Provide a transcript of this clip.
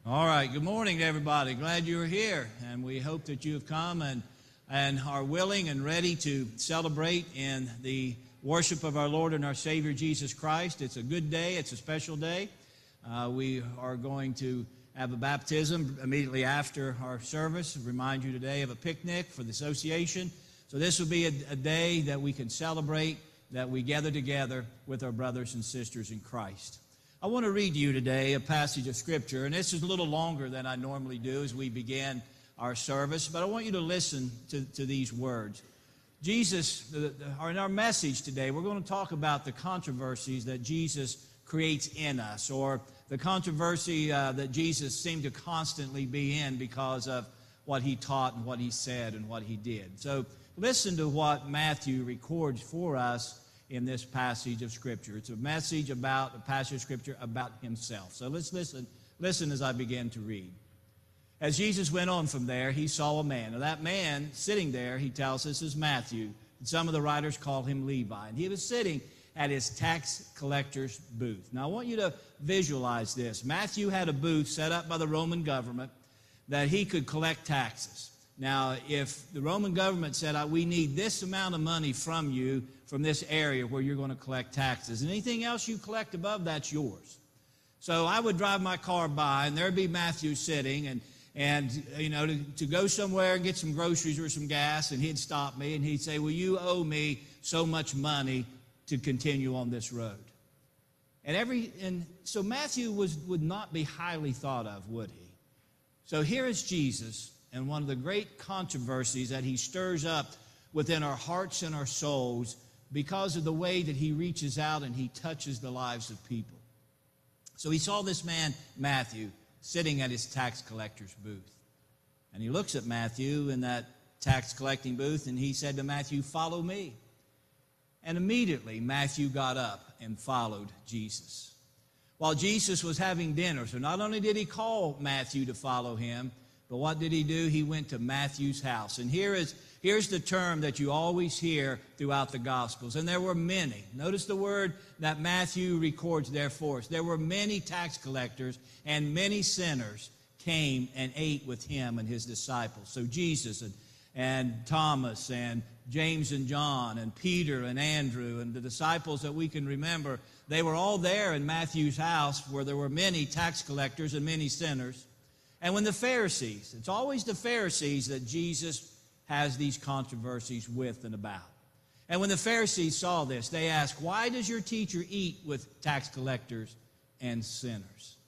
All right, good morning to everybody. Glad you're here, and we hope that you have come and are willing and ready to celebrate in the worship of our Lord and our Savior Jesus Christ. It's a good day. It's a special day. We are going to have a baptism immediately after our service. Remind you today of a picnic for the association. So this will be a day that we can celebrate, that we gather together with our brothers and sisters in Christ. I want to read to you today a passage of Scripture, and this is a little longer than I normally do as we begin our service, but I want you to listen to these words. Jesus, in our message today, we're going to talk about the controversies that Jesus creates in us, or the controversy that Jesus seemed to constantly be in because of what he taught and what he said and what he did. So listen to what Matthew records for us in this passage of Scripture. It's a passage of Scripture about himself. So let's listen as I begin to read. As Jesus went on from there, he saw a man. Now that man sitting there, he tells us, is Matthew. And some of the writers call him Levi. And he was sitting at his tax collector's booth. Now I want you to visualize this. Matthew had a booth set up by the Roman government that he could collect taxes. Now, if the Roman government said, we need this amount of money from you from this area where you're going to collect taxes, and anything else you collect above, that's yours. So I would drive my car by, and there'd be Matthew sitting, and you know, to go somewhere and get some groceries or some gas, and he'd stop me, and he'd say, well, you owe me so much money to continue on this road. And so Matthew would not be highly thought of, would he? So here is Jesus. And one of the great controversies that he stirs up within our hearts and our souls because of the way that he reaches out and he touches the lives of people. So he saw this man, Matthew, sitting at his tax collector's booth. And he looks at Matthew in that tax collecting booth, and he said to Matthew, "Follow me." And immediately Matthew got up and followed Jesus. While Jesus was having dinner, so not only did he call Matthew to follow him, but what did he do? He went to Matthew's house. And here's the term that you always hear throughout the Gospels. And there were many. Notice the word that Matthew records there for us. There were many tax collectors and many sinners came and ate with him and his disciples. So Jesus and Thomas and James and John and Peter and Andrew and the disciples that we can remember, they were all there in Matthew's house where there were many tax collectors and many sinners. And when the Pharisees, it's always the Pharisees that Jesus has these controversies with and about. And when the Pharisees saw this, they asked, why does your teacher eat with tax collectors and sinners?